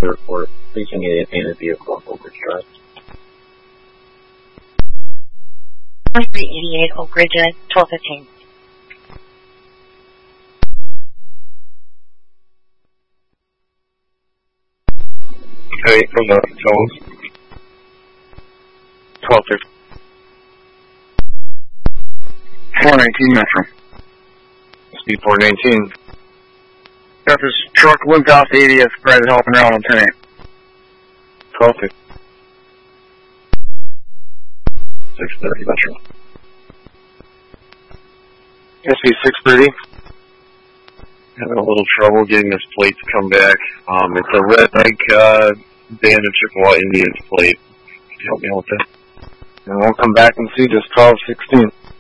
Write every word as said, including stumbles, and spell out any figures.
the report. Facing a abandoned vehicle on Oak Ridge Drive. three eighty-eight Oak Ridge at twelve fifteen. Okay, from the phone. twelve fifteen. four nineteen Metro. Speed four nineteen. Got this truck limped off the eightieth, private helping around on ten eight. twelve fifteen. six thirty Metro. S B six thirty. Having a little trouble getting this plate to come back. Um, it's a red Nike uh, Band of Chippewa Indians plate. Can you help me out with that? And we'll come back and see just twelve sixteen.